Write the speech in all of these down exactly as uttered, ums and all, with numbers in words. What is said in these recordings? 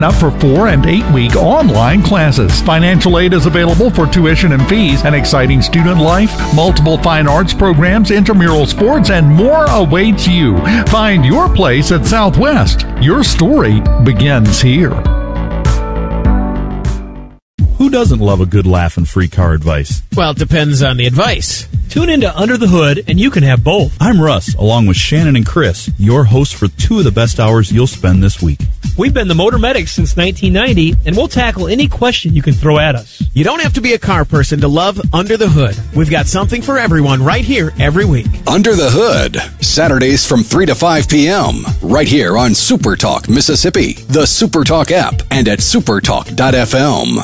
Up for four and eight week online classes. Financial aid is available for tuition and fees, an exciting student life, multiple fine arts programs, intramural sports, and more awaits you. Find your place at Southwest. Your story begins here. Who doesn't love a good laugh and free car advice? Well, it depends on the advice. Tune into Under the Hood, and you can have both. I'm Russ, along with Shannon and Chris, your hosts for two of the best hours you'll spend this week. We've been the Motor Medics since nineteen ninety, and we'll tackle any question you can throw at us. You don't have to be a car person to love Under the Hood. We've got something for everyone right here every week. Under the Hood, Saturdays from three to five p.m., right here on Super Talk Mississippi, the Super Talk app, and at supertalk dot f m.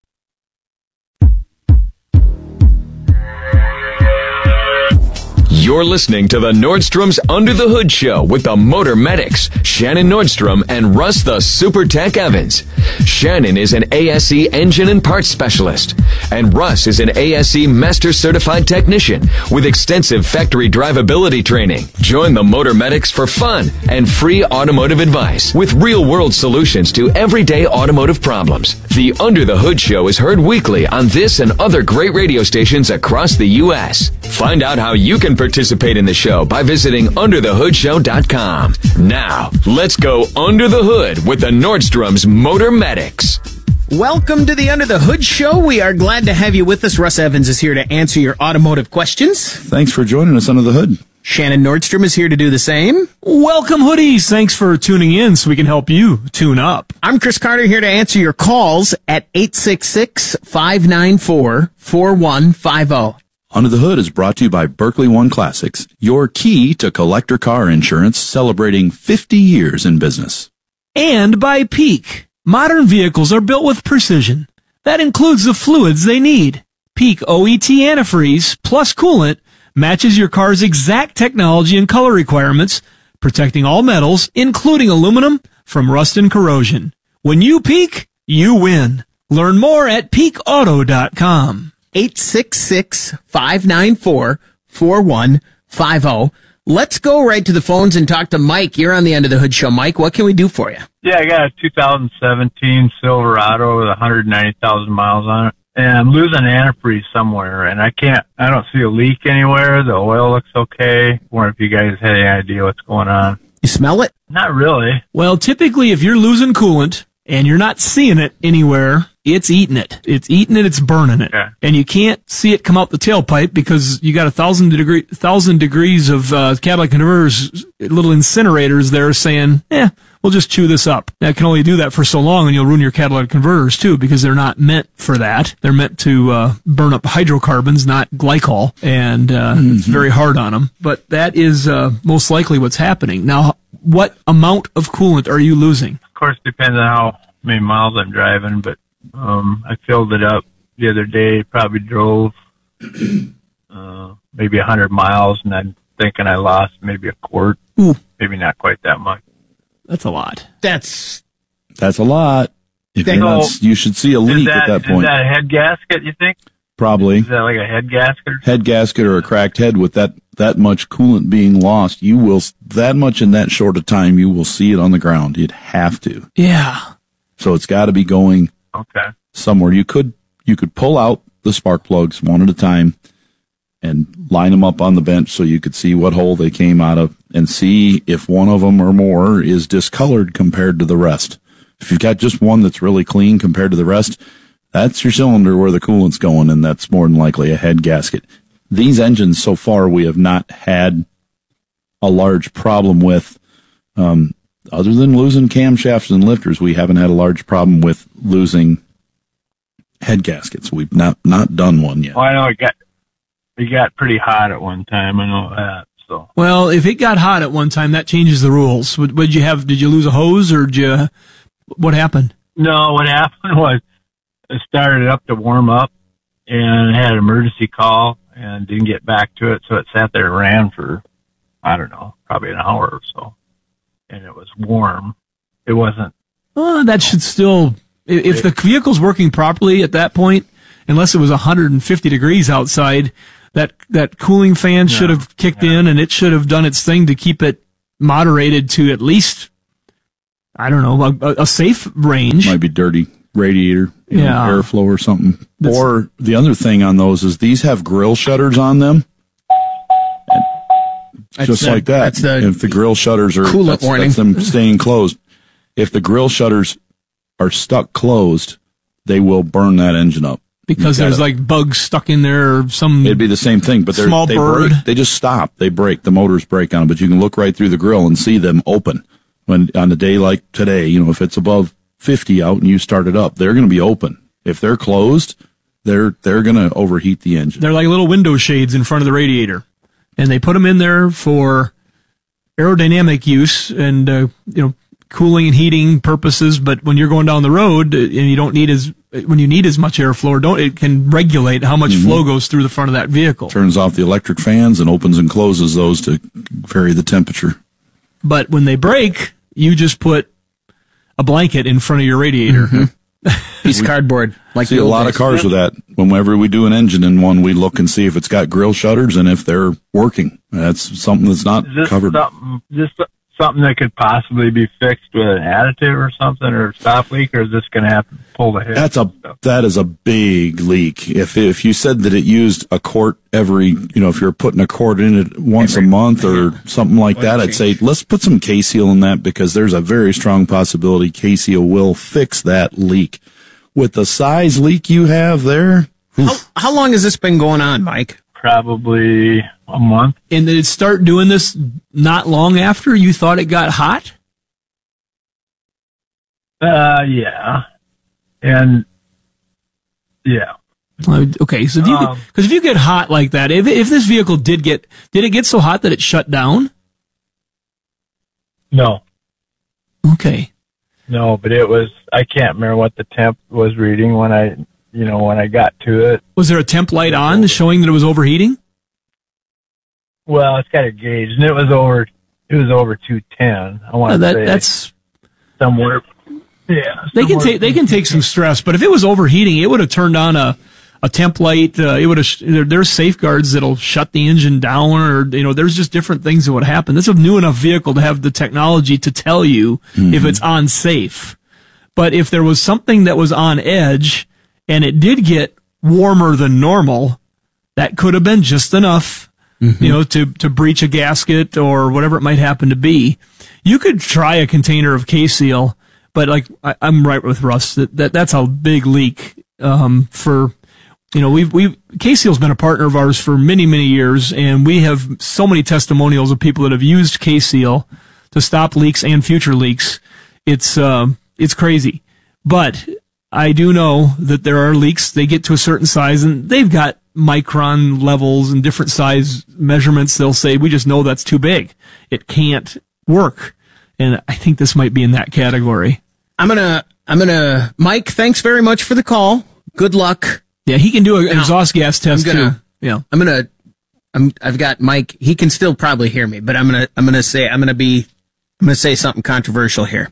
You're listening to the Nordstrom's Under the Hood Show with the Motor Medics, Shannon Nordstrom and Russ the Super Tech Evans. Shannon is an A S E engine and parts specialist, and Russ is an A S E Master Certified Technician with extensive factory drivability training. Join the Motor Medics for fun and free automotive advice with real-world solutions to everyday automotive problems. The Under the Hood Show is heard weekly on this and other great radio stations across the U S Find out how you can participate in the show by visiting under the hood show dot com. Now, let's go under the hood with the Nordstrom's Motor Medics. Welcome to the Under the Hood Show. We are glad to have you with us. Russ Evans is here to answer your automotive questions. Thanks for joining us under the hood. Shannon Nordstrom is here to do the same. Welcome, hoodies. Thanks for tuning in so we can help you tune up. I'm Chris Carter here to answer your calls at eight six six, five nine four, four one five zero. Under the Hood is brought to you by Berkeley One Classics, your key to collector car insurance, celebrating fifty years in business. And by Peak. Modern vehicles are built with precision. That includes the fluids they need. Peak O E T antifreeze plus coolant matches your car's exact technology and color requirements, protecting all metals, including aluminum, from rust and corrosion. When you peak, you win. Learn more at peak auto dot com. eight six six, five nine four, four one five zero. Let's go right to the phones and talk to Mike. You're on the Under the Hood Show. Mike, what can we do for you? Yeah, I got a two thousand seventeen Silverado with one hundred ninety thousand miles on it. And I'm losing antifreeze somewhere, and I can't, I don't see a leak anywhere. The oil looks okay. I wonder if you guys had any idea what's going on. You smell it? Not really. Well, typically, if you're losing coolant and you're not seeing it anywhere, it's eating it. It's eating it. It's burning it. Okay. And you can't see it come out the tailpipe because you got a thousand degree, thousand degrees of uh, catalytic converters, little incinerators there saying, eh, we'll just chew this up. That can only do that for so long, and you'll ruin your catalytic converters too, because they're not meant for that. They're meant to uh, burn up hydrocarbons, not glycol, and uh, mm-hmm. it's very hard on them. But that is uh, most likely what's happening. Now, what amount of coolant are you losing? Of course, it depends on how many miles I'm driving, but um, I filled it up the other day. Probably drove uh, maybe one hundred miles, and I'm thinking I lost maybe a quart. Ooh. Maybe not quite that much. That's a lot. That's That's a lot. If you're not, you should see a leak that, at that point. Is that a head gasket, you think? Probably. Is that like a head gasket? Head gasket or a cracked head with that, that much coolant being lost. You will, that much in that short of time, you will see it on the ground. You'd have to. Yeah. So it's got to be going okay. somewhere. You could, you could pull out the spark plugs one at a time and line them up on the bench so you could see what hole they came out of and see if one of them or more is discolored compared to the rest. If you've got just one that's really clean compared to the rest, that's your cylinder where the coolant's going, and that's more than likely a head gasket. These engines, so far, we have not had a large problem with, um, other than losing camshafts and lifters, we haven't had a large problem with losing head gaskets. We've not, not done one yet. Well, I know it got, it got pretty hot at one time. I know that. So. Well, if it got hot at one time, that changes the rules. What did you have? Did you lose a hose, or did you, what happened? No, what happened was I started it up to warm up and had an emergency call and didn't get back to it. So it sat there and ran for, I don't know, probably an hour or so. And it was warm. It wasn't. Well, that should still, if the vehicle's working properly at that point, unless it was one hundred fifty degrees outside, that, that cooling fan should no, have kicked yeah. in, and it should have done its thing to keep it moderated to at least I don't know, a, a safe range. Might be dirty radiator, you yeah, know, airflow or something. That's, or the other thing on those is these have grill shutters on them. Just the, like that. That's the if the grill shutters are coolant that's, warning. that's them staying closed. If the grill shutters are stuck closed, they will burn that engine up. Because there's gotta, like bugs stuck in there or some it'd be the same thing, but they're, small they bird. break. They just stop. They break. The motors break on them, but you can look right through the grill and see them open. When on a day like today, you know, if it's above fifty out and you start it up, they're going to be open. If they're closed, they're they're going to overheat the engine. They're like little window shades in front of the radiator, and they put them in there for aerodynamic use and uh, you know, cooling and heating purposes. But when you're going down the road and you don't need as when you need as much airflow, or don't it can regulate how much mm-hmm. flow goes through the front of that vehicle. Turns off the electric fans and opens and closes those to vary the temperature. But when they break, you just put a blanket in front of your radiator. Mm-hmm. Piece of cardboard. Like see a lot days. of cars with that. Whenever we do an engine in one, we look and see if it's got grill shutters and if they're working. That's something that's not is this covered. Something, just something that could possibly be fixed with an additive or something, or a stop leak, or is this going to have to pull the head? That's a that is a big leak. If if you said that it used a quart every, you know, if you're putting a quart in it once every, a month or something like that, I'd say let's put some K-Seal in that, because there's a very strong possibility K-Seal will fix that leak. With the size leak you have there, how, how long has this been going on, Mike? Probably a month. And did it start doing this not long after you thought it got hot? Uh, yeah. And, yeah. Okay, so because um, if you get hot like that, if if this vehicle did get, did it get so hot that it shut down? No. Okay. No, but it was, I can't remember what the temp was reading when I, you know, when I got to it. Was there a temp light on showing that it was overheating? Well, it's got a gauge, and it was over, it was over two ten. I want to that, say that's somewhere. Yeah. They can take, they can take some stress, but if it was overheating, it would have turned on a, a temp light. Uh, it would have, there, there's safeguards that'll shut the engine down, or, you know, there's just different things that would happen. This is a new enough vehicle to have the technology to tell you mm-hmm. if it's unsafe. But if there was something that was on edge and it did get warmer than normal, that could have been just enough, mm-hmm. you know, to, to breach a gasket or whatever it might happen to be. You could try a container of K-Seal, but like, I, I'm right with Russ, that, that that's a big leak, um, for, you know, we've, we've, K-Seal's been a partner of ours for many, many years, and we have so many testimonials of people that have used K-Seal to stop leaks and future leaks. It's, um, it's crazy. But I do know that there are leaks, they get to a certain size, and they've got micron levels and different size measurements. They'll say, we just know that's too big. It can't work. And I think this might be in that category. I'm gonna, I'm gonna, Mike, thanks very much for the call. Good luck. Yeah, he can do an exhaust gas test I'm gonna, too. Yeah, I'm gonna, I'm, I've got Mike. He can still probably hear me, but I'm gonna, I'm gonna say, I'm gonna be, I'm gonna say something controversial here.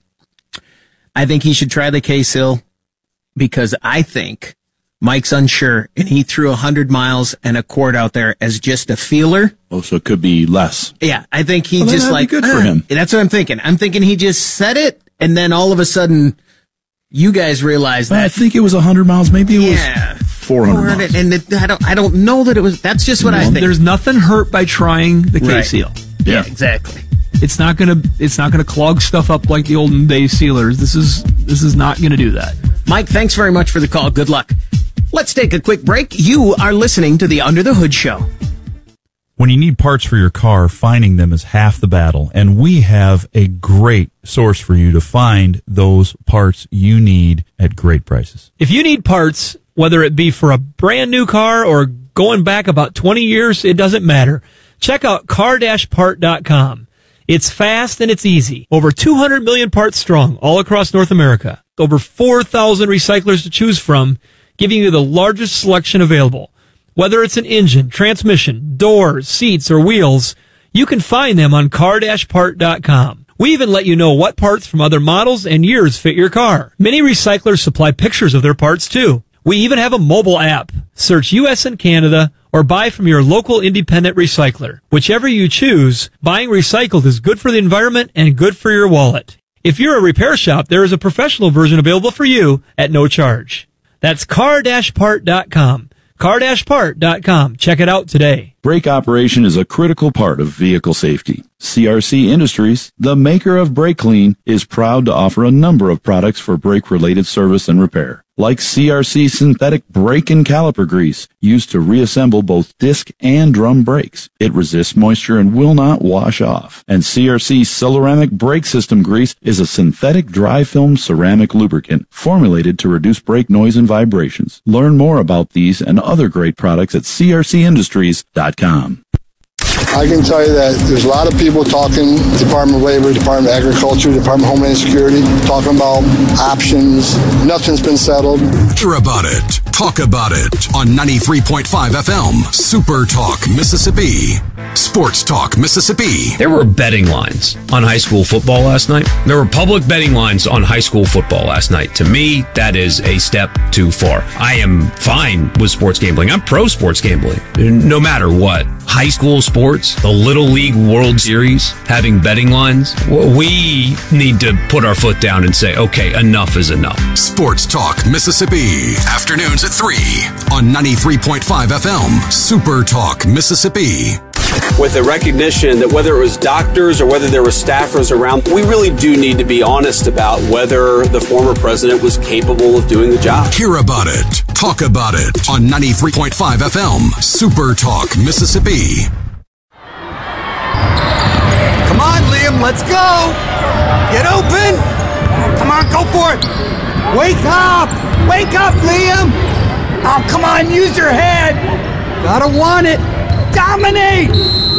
I think he should try the K-Seal because I think Mike's unsure, and he threw a hundred miles and a quart out there as just a feeler. Oh, so it could be less. Yeah, I think he well, just like good uh, for him. That's what I'm thinking. I'm thinking he just said it, and then all of a sudden, you guys realized that. I think it was a hundred miles. Maybe it yeah. was four hundred miles. And it, I don't, I don't know that it was. That's just what well, I think. There's nothing hurt by trying the K-Seal. Right. Yeah. yeah, exactly. It's not gonna, it's not gonna clog stuff up like the olden days sealers. This is, this is not gonna do that. Mike, thanks very much for the call. Good luck. Let's take a quick break. You are listening to the Under the Hood Show. When you need parts for your car, finding them is half the battle, and we have a great source for you to find those parts you need at great prices. If you need parts, whether it be for a brand new car or going back about twenty years, it doesn't matter. Check out car dash part dot com. It's fast and it's easy. Over two hundred million parts strong all across North America. Over four thousand recyclers to choose from, giving you the largest selection available. Whether it's an engine, transmission, doors, seats, or wheels, you can find them on car dash part dot com. We even let you know what parts from other models and years fit your car. Many recyclers supply pictures of their parts too. We even have a mobile app. Search U S and Canada or buy from your local independent recycler. Whichever you choose, buying recycled is good for the environment and good for your wallet. If you're a repair shop, there is a professional version available for you at no charge. That's car dash part dot com. car dash part dot com. Check it out today. Brake operation is a critical part of vehicle safety. C R C Industries, the maker of Brake Clean, is proud to offer a number of products for brake-related service and repair, like C R C synthetic brake and caliper grease, used to reassemble both disc and drum brakes. It resists moisture and will not wash off. And C R C Ceramic Brake System Grease is a synthetic dry film ceramic lubricant formulated to reduce brake noise and vibrations. Learn more about these and other great products at c r c industries dot com. I can tell you that there's a lot of people talking, Department of Labor, Department of Agriculture, Department of Homeland Security, talking about options. Nothing's been settled. Hear about it. Talk about it on ninety-three point five F M, Super Talk, Mississippi. Sports Talk, Mississippi. There were betting lines on high school football last night. There were public betting lines on high school football last night. To me, that is a step too far. I am fine with sports gambling. I'm pro sports gambling, no matter what. High school sports, the Little League World Series, having betting lines, we need to put our foot down and say, okay, enough is enough. Sports Talk, Mississippi. Afternoons at three on ninety-three point five F M, Super Talk, Mississippi. With the recognition that whether it was doctors or whether there were staffers around, we really do need to be honest about whether the former president was capable of doing the job. Hear about it. Talk about it on ninety-three point five F M, Super Talk, Mississippi. Come on, Liam, let's go. Get open. Come on, go for it. Wake up. Wake up, Liam. Oh, come on, use your head. Gotta want it. Dominate!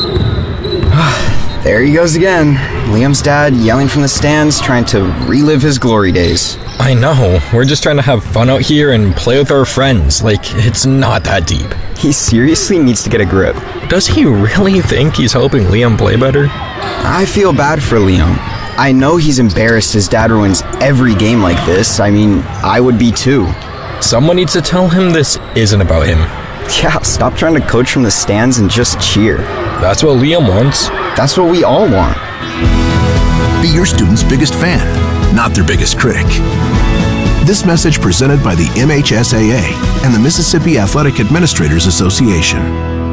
There he goes again. Liam's dad yelling from the stands, trying to relive his glory days. I know. We're just trying to have fun out here and play with our friends. Like, it's not that deep. He seriously needs to get a grip. Does he really think he's helping Liam play better? I feel bad for Liam. I know he's embarrassed his dad ruins every game like this. I mean, I would be too. Someone needs to tell him this isn't about him. Yeah, stop trying to coach from the stands and just cheer. That's what Liam wants. That's what we all want. Be your student's biggest fan, not their biggest critic. This message presented by the M H S A A and the Mississippi Athletic Administrators Association.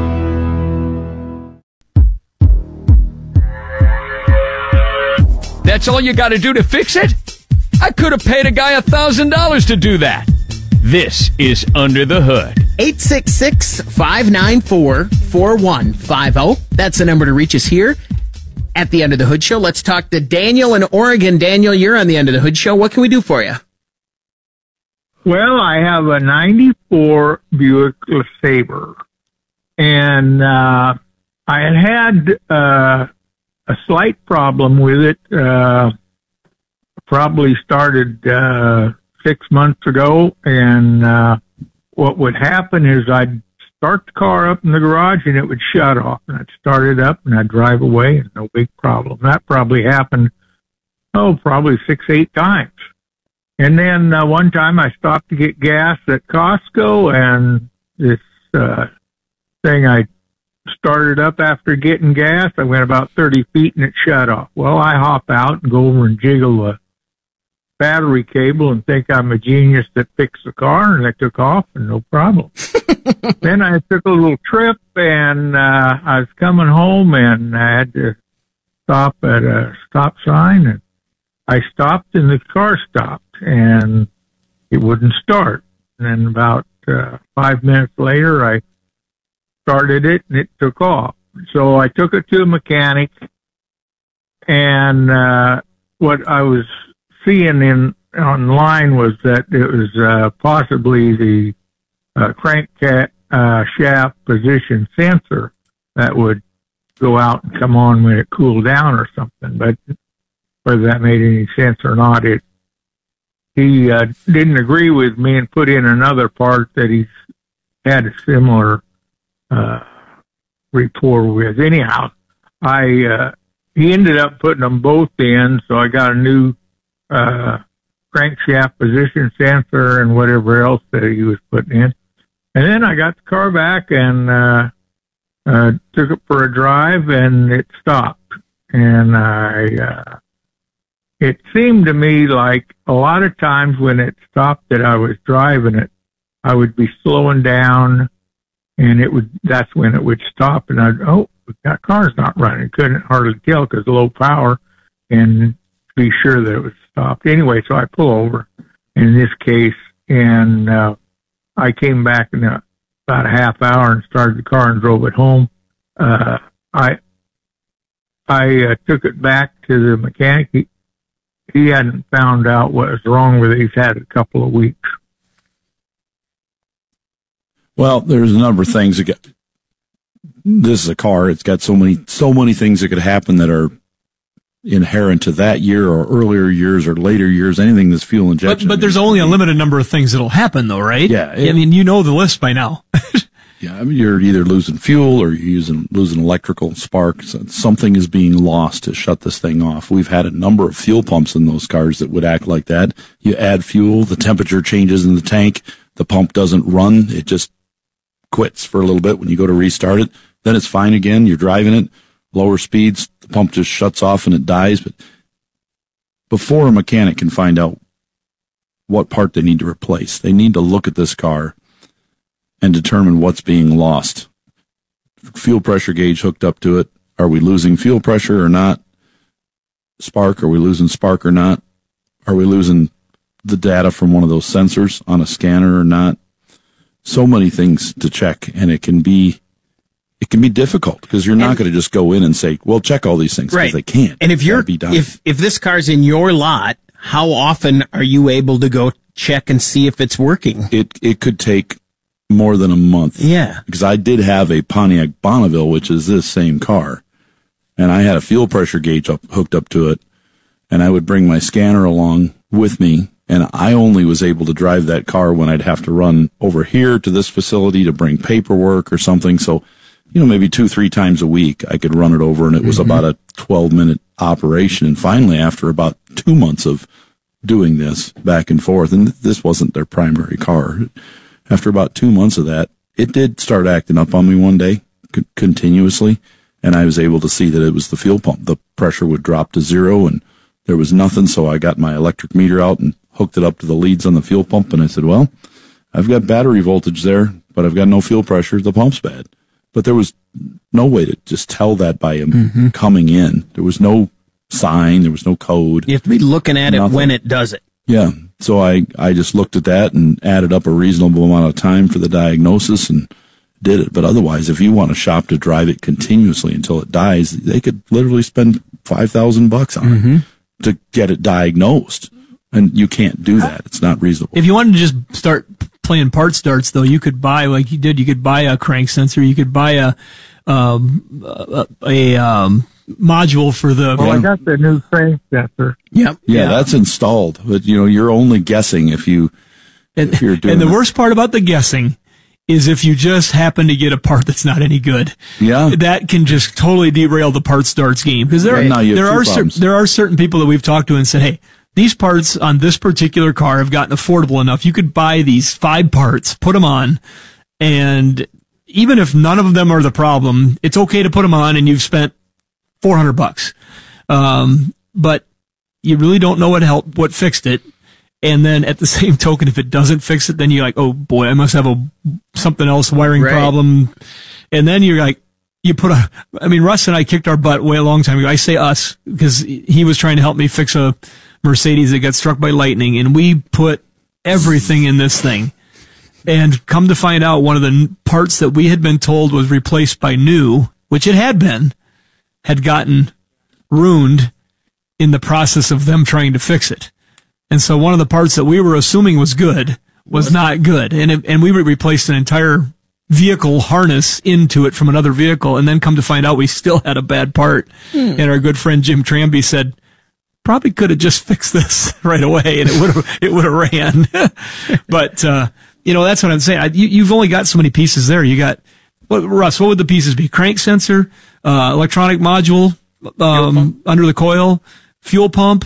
That's all you got to do to fix it? I could have paid a guy a thousand dollars to do that. This is Under the Hood. eight six six, five nine four, four one five zero. That's the number to reach us here at the Under the Hood Show. Let's talk to Daniel in Oregon. Daniel, you're on the Under the Hood Show. What can we do for you? Well, I have a ninety-four Buick LeSabre, and uh, I had had uh, a slight problem with it. Uh, probably started uh, six months ago, and uh, what would happen is I'd start the car up in the garage and it would shut off, and I'd start it up and I'd drive away and no big problem. That probably happened, oh, probably six, eight times. And then uh, one time I stopped to get gas at Costco, and this uh, thing I started up after getting gas, I went about thirty feet and it shut off. Well, I hop out and go over and jiggle the battery cable and think I'm a genius that fixed the car, and I took off and no problem. Then I took a little trip, and uh, I was coming home, and I had to stop at a stop sign, and I stopped and the car stopped and it wouldn't start. And then about uh, five minutes later, I started it and it took off. So I took it to a mechanic, and uh, what I was seeing in online was that it was uh, possibly the uh, crank uh, shaft position sensor that would go out and come on when it cooled down or something. But whether that made any sense or not, it he uh, didn't agree with me and put in another part that he's had a similar uh, rapport with. Anyhow, I uh, he ended up putting them both in, so I got a new uh, crankshaft position sensor and whatever else that he was putting in. And then I got the car back and uh, uh, took it for a drive, and it stopped. And I uh, it seemed to me like a lot of times when it stopped that I was driving it, I would be slowing down, and it would, that's when it would stop, and I'd, oh, that car's not running. Couldn't hardly tell because low power, and be sure that it was stopped. Anyway, so I pull over in this case, and uh, I came back in a, about a half hour and started the car and drove it home. Uh, I I uh, took it back to the mechanic. He, he hadn't found out what was wrong with it. He's had it a couple of weeks. Well, there's a number of things that get, this is a car. It's got so many, so many things that could happen that are inherent to that year or earlier years or later years, anything that's fuel injection. But, but there's only a limited number of things that'll happen though, right? Yeah. It, I mean, you know the list by now. Yeah, I mean, you're either losing fuel or you're using, losing electrical spark. So something is being lost to shut this thing off. We've had a number of fuel pumps in those cars that would act like that. You add fuel, the temperature changes in the tank, the pump doesn't run, it just quits for a little bit when you go to restart it. Then it's fine again, you're driving it, lower speeds, the pump just shuts off and it dies. But before a mechanic can find out what part they need to replace, they need to look at this car and determine what's being lost. Fuel pressure gauge hooked up to it. Are we losing fuel pressure or not? Spark, are we losing spark or not? Are we losing the data from one of those sensors on a scanner or not? So many things to check, and it can be it can be difficult because you're not going to just go in and say, well, check all these things, because right. they can't. And if you're be done. if if this car's in your lot, how often are you able to go check and see if it's working? It it could take more than a month. Yeah. Because I did have a Pontiac Bonneville, which is this same car, and I had a fuel pressure gauge up, hooked up to it, and I would bring my scanner along with me, and I only was able to drive that car when I'd have to run over here to this facility to bring paperwork or something. So, you know, maybe two, three times a week I could run it over, and it was mm-hmm. about a twelve minute operation. And finally, after about two months of doing this back and forth, and this wasn't their primary car, after about two months of that, it did start acting up on me one day c- continuously, and I was able to see that it was the fuel pump. The pressure would drop to zero, and there was nothing, so I got my electric meter out and hooked it up to the leads on the fuel pump, and I said, well, I've got battery voltage there, but I've got no fuel pressure. The pump's bad. But there was no way to just tell that by him mm-hmm. coming in. There was no sign. There was no code. You have to be looking at nothing. It when it does it. Yeah. So I, I just looked at that and added up a reasonable amount of time for the diagnosis and did it. But otherwise, if you want a shop to drive it continuously until it dies, they could literally spend five thousand bucks on mm-hmm. it to get it diagnosed. And you can't do that. It's not reasonable. If you wanted to just start playing part starts, though, you could buy, like you did, you could buy a crank sensor. You could buy a, um, a, a um, module for the... Well, I got the new crank sensor. Yep. Yeah, yeah, that's installed. But, you know, you're only guessing if, you, and, if you're doing And the it. worst part about the guessing is if you just happen to get a part that's not any good. Yeah. That can just totally derail the part starts game. Because there, right. there, are cer- there are certain people that we've talked to and said, hey, these parts on this particular car have gotten affordable enough. You could buy these five parts, put them on, and even if none of them are the problem, it's okay to put them on and you've spent four hundred bucks. Um, but you really don't know what helped, what fixed it. And then at the same token, if it doesn't fix it, then you're like, oh boy, I must have a something else wiring right. problem. And then you're like, you put a, I mean, Russ and I kicked our butt way a long time ago. I say us because he was trying to help me fix a Mercedes that got struck by lightning, and we put everything in this thing. And come to find out, one of the parts that we had been told was replaced by new, which it had been, had gotten ruined in the process of them trying to fix it. And so one of the parts that we were assuming was good was what? not good. And it, and we replaced an entire vehicle harness into it from another vehicle, and then come to find out we still had a bad part. Hmm. And our good friend Jim Tranby said, probably could have just fixed this right away and it would have, it would have ran. But, uh, you know, that's what I'm saying. I, you, you've only got so many pieces there. You got, what, Russ, what would the pieces be? Crank sensor, uh, electronic module, um, under the coil, fuel pump.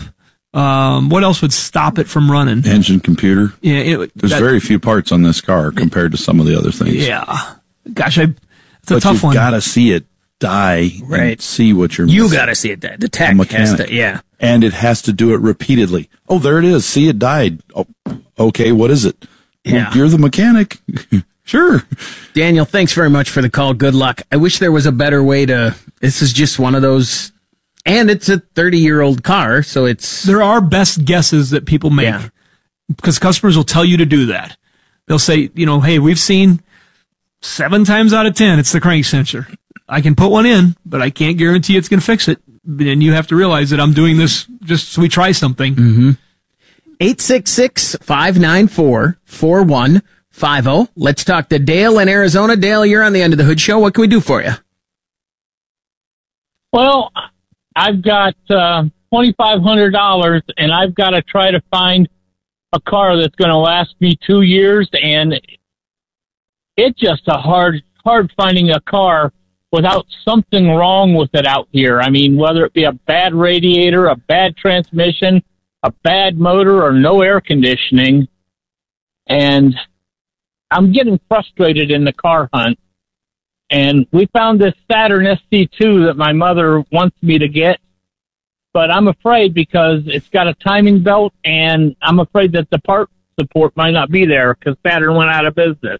Um, what else would stop it from running? Engine, computer. Yeah. It, There's that, very few parts on this car compared to some of the other things. Yeah. Gosh, I, it's a but tough you've one. Got to see it die Right. and see what you're You missing. got to see it. Die. The tech A mechanic. has to, yeah. And it has to do it repeatedly. Oh, there it is. See, it died. Oh, okay, what is it? Well, Yeah. you're the mechanic. Sure. Daniel, thanks very much for the call. Good luck. I wish there was a better way to. This is just one of those, and it's a thirty-year-old car, so it's. There are best guesses that people make Yeah. because customers will tell you to do that. They'll say, you know, hey, we've seen seven times out of ten, it's the crank sensor. I can put one in, but I can't guarantee it's going to fix it. And you have to realize that I'm doing this just so we try something. Mm-hmm. eight six six, five nine four, four one five zero. Let's talk to Dale in Arizona. Dale, you're on the End of the Hood Show. What can we do for you? Well, I've got uh, twenty-five hundred dollars, and I've got to try to find a car that's going to last me two years, and it's just a hard, hard finding a car without something wrong with it out here. I mean, whether it be a bad radiator, a bad transmission, a bad motor, or no air conditioning, and I'm getting frustrated in the car hunt. And we found this Saturn S C two that my mother wants me to get, but I'm afraid because it's got a timing belt, and I'm afraid that the part support might not be there because Saturn went out of business.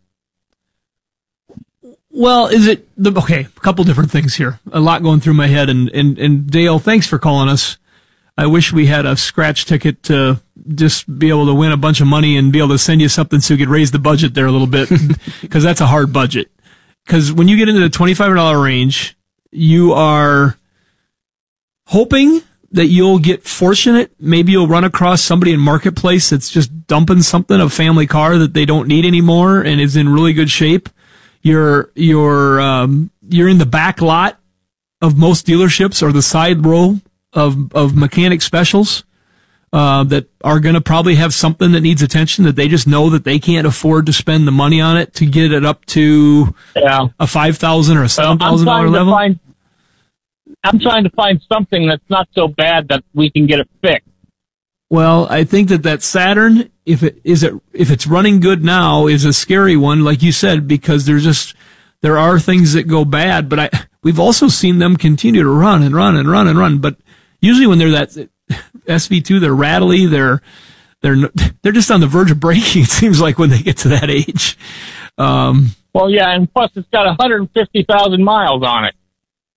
Well, is it the okay? A couple different things here. A lot going through my head. And, and, and Dale, thanks for calling us. I wish we had a scratch ticket to just be able to win a bunch of money and be able to send you something so we could raise the budget there a little bit, because that's a hard budget. Because when you get into the twenty-five hundred dollars range, you are hoping that you'll get fortunate. Maybe you'll run across somebody in Marketplace that's just dumping something, a family car that they don't need anymore and is in really good shape. You're, you're, um, you're in the back lot of most dealerships or the side row of, of mechanic specials, uh, that are going to probably have something that needs attention that they just know that they can't afford to spend the money on it to get it up to yeah. a five thousand dollars or a seven thousand dollars well, I'm trying to level. find- I'm trying to find something that's not so bad that we can get it fixed. Well, I think that that Saturn, if it is it if it's running good now, is a scary one, like you said, because there's just there are things that go bad. But I we've also seen them continue to run and run and run and run. But usually when they're that S V two, they're rattly, they're they're they're just on the verge of breaking. It seems like when they get to that age. Um, Well, yeah, and plus it's got one hundred fifty thousand miles on it.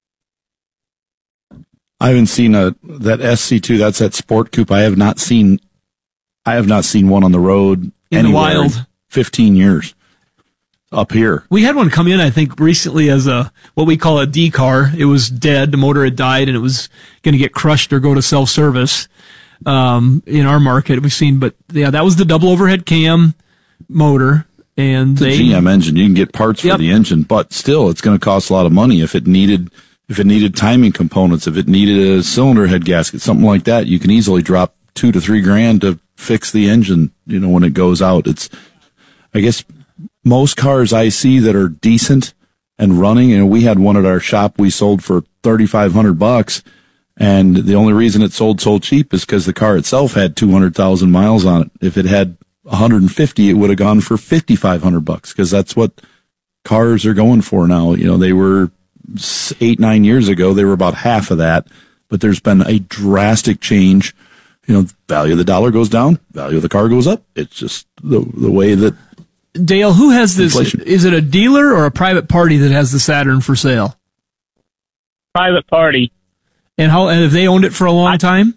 I haven't seen a that S C two. That's that sport coupe. I have not seen. I have not seen one on the road In the anywhere wild. in Fifteen years up here. We had one come in, I think, recently as a what we call a D car. It was dead. The motor had died, and it was going to get crushed or go to self service. Um, in our market, we've seen, but yeah, that was the double overhead cam motor, and It's a they G M engine. You can get parts Yep. for the engine, but still, it's going to cost a lot of money. If it needed, if it needed timing components, if it needed a cylinder head gasket, something like that, you can easily drop two to three grand to fix the engine. You know, when it goes out, it's. I guess most cars I see that are decent and running, and we had one at our shop we sold for thirty-five hundred bucks. And the only reason it sold so cheap is because the car itself had two hundred thousand miles on it. If it had one hundred fifty, it would have gone for fifty-five hundred bucks, because that's what cars are going for now. You know, they were s- eight, nine years ago, they were about half of that, but there's been a drastic change. You know, value of the dollar goes down, value of the car goes up. It's just the, the way that Dale, who has this? Inflation. Is it a dealer or a private party that has the Saturn for sale? Private party. And how and have they owned it for a long time?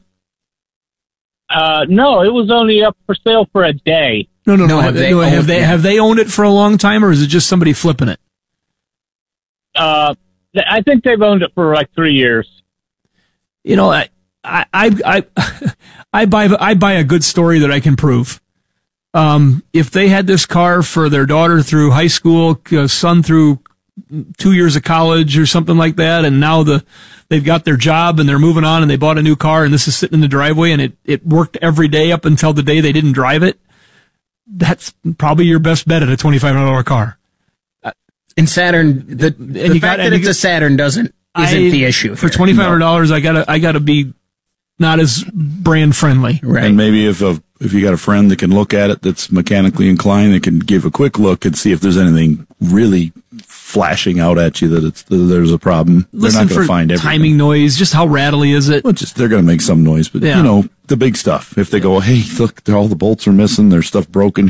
Uh, no, it was only up for sale for a day. No, no, no. No, have, have they they, have owned they it? have they owned it for a long time, or is it just somebody flipping it? Uh, th- I think they've owned it for like three years. You know, I I I I, I buy I buy a good story that I can prove. Um, if they had this car for their daughter through high school, uh, son through two years of college or something like that, and now the they've got their job and they're moving on and they bought a new car and this is sitting in the driveway and it, it worked every day up until the day they didn't drive it, that's probably your best bet at a twenty-five hundred dollars car. In Saturn, the, the you fact got- that and it's you a Saturn doesn't isn't I- the issue For here. twenty-five hundred dollars, I gotta I gotta be not as brand friendly. Right. And maybe if a, if you got a friend that can look at it that's mechanically inclined, that can give a quick look and see if there's anything really flashing out at you that it's that there's a problem. Listen they're not going for to find everything. timing noise, just how rattly is it? Well, just they're going to make some noise, but Yeah. you know the big stuff. If they go, hey, look, all the bolts are missing, there's stuff broken